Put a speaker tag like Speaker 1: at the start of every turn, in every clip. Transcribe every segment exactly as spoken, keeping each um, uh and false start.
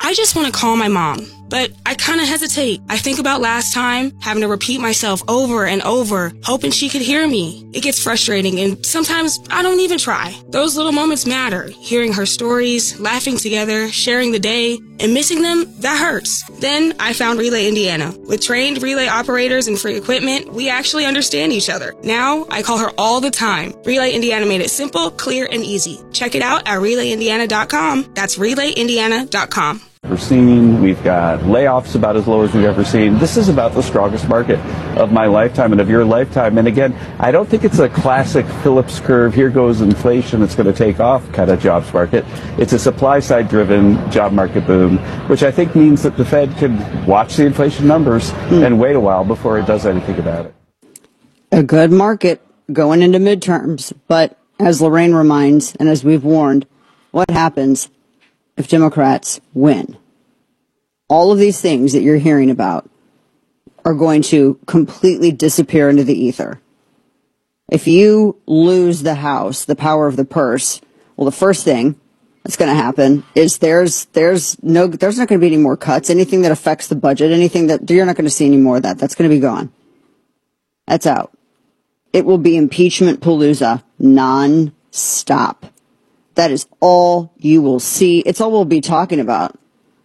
Speaker 1: I just want to call my mom, but I kind of hesitate. I think about last time, having to repeat myself over and over, hoping she could hear me. It gets frustrating, and sometimes I don't even try. Those little moments matter. Hearing her stories, laughing together, sharing the day, and missing them, that hurts. Then I found Relay Indiana. With trained relay operators and free equipment, we actually understand each other. Now, I call her all the time. Relay Indiana made it simple, clear, and easy. Check it out at relay indiana dot com. That's relay indiana dot com.
Speaker 2: We've seen, we've got layoffs about as low as we've ever seen. This is about the strongest market of my lifetime and of your lifetime. And again, I don't think it's a classic Phillips curve, here goes inflation, it's going to take off kind of jobs market. It's a supply side driven job market boom, which I think means that the Fed can watch the inflation numbers mm. and wait a while before it does anything about it.
Speaker 3: A good market going into midterms. But as Lorraine reminds, and as we've warned, what happens if Democrats win? All of these things that you're hearing about are going to completely disappear into the ether. If you lose the House, the power of the purse, well, the first thing that's going to happen is there's there's no there's not going to be any more cuts. Anything that affects the budget, anything that you're not going to see any more of that. That's going to be gone. That's out. It will be impeachment palooza non-stop. That is all you will see. It's all we'll be talking about.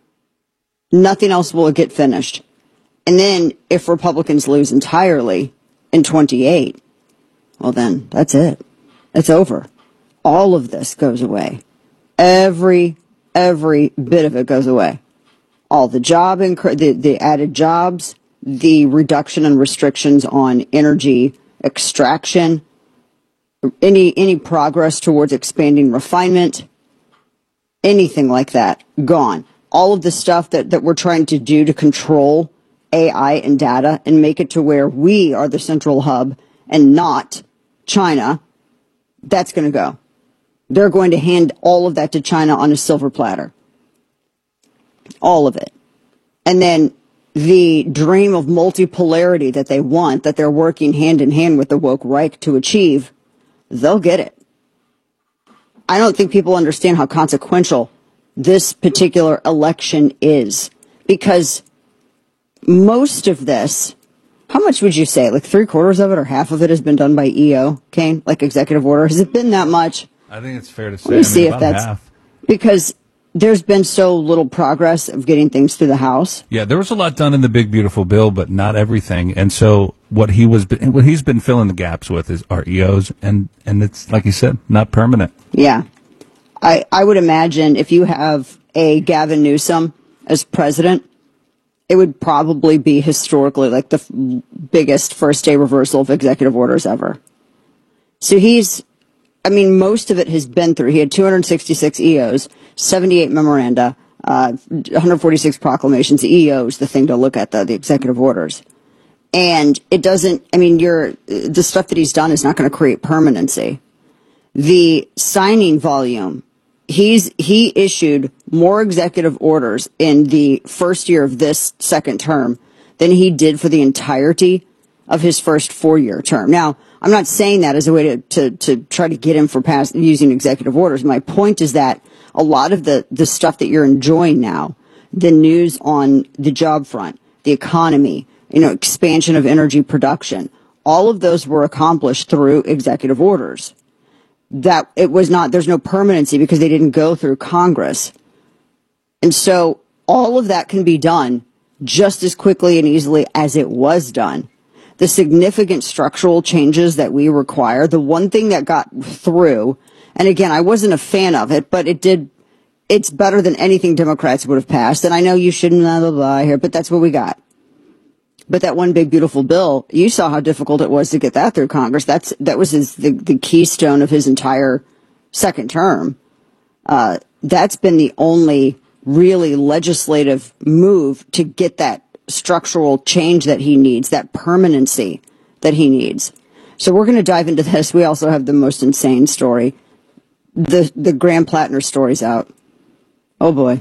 Speaker 3: Nothing else will get finished. And then if Republicans lose entirely in twenty-eight, well then, that's it. It's over. All of this goes away. Every, every bit of it goes away. All the job, inc- the, the added jobs, the reduction and restrictions on energy extraction, Any any progress towards expanding refinement, anything like that, gone. All of the stuff that, that we're trying to do to control A I and data and make it to where we are the central hub and not China, that's going to go. They're going to hand all of that to China on a silver platter. All of it. And then the dream of multipolarity that they want, that they're working hand in hand with the woke Reich to achieve, they'll get it. I don't think people understand how consequential this particular election is, because most of this, how much would you say, like three quarters of it or half of it has been done by E O, Kane, like executive order? Has it been that much?
Speaker 4: I think it's fair to say.
Speaker 3: Let me
Speaker 4: I mean,
Speaker 3: see if
Speaker 4: about
Speaker 3: that's
Speaker 4: half.
Speaker 3: Because there's been so little progress of getting things through the House.
Speaker 4: Yeah, there was a lot done in the big beautiful bill, but not everything. And so what he was, what he's been filling the gaps with is our E Os, and and it's like you said, not permanent.
Speaker 3: Yeah, I I would imagine if you have a Gavin Newsom as president, it would probably be historically like the f- biggest first day reversal of executive orders ever. So he's, I mean, most of it has been through. He had two hundred sixty-six E Os, seventy-eight memoranda, uh, one hundred forty-six proclamations. The E O is the thing to look at, the, the executive orders. And it doesn't, I mean, you're, the stuff that he's done is not going to create permanency. The signing volume, he's, he issued more executive orders in the first year of this second term than he did for the entirety of his first four-year term. Now, I'm not saying that as a way to, to, to try to get him for pass, using executive orders. My point is that a lot of the, the stuff that you're enjoying now, the news on the job front, the economy, you know, expansion of energy production, all of those were accomplished through executive orders. That it was not, there's no permanency because they didn't go through Congress. And so all of that can be done just as quickly and easily as it was done. The significant structural changes that we require, the one thing that got through, and again, I wasn't a fan of it, but it did, it's better than anything Democrats would have passed. And I know you shouldn't blah, blah, blah here, but that's what we got. But that one big beautiful bill, you saw how difficult it was to get that through Congress. That's, that was his, the, the keystone of his entire second term. Uh, that's been the only really legislative move to get that structural change that he needs, that permanency that he needs. So we're going to dive into this. We also have the most insane story. The, the Graham Plattner story's out. Oh boy.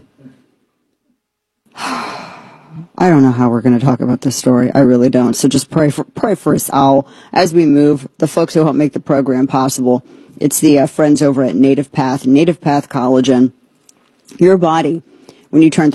Speaker 3: I don't know how we're going to talk about this story. I really don't. So just pray for pray for us all as we move. The folks who help make the program possible. It's the uh, friends over at Native Path, Native Path Collagen. Your body, when you turn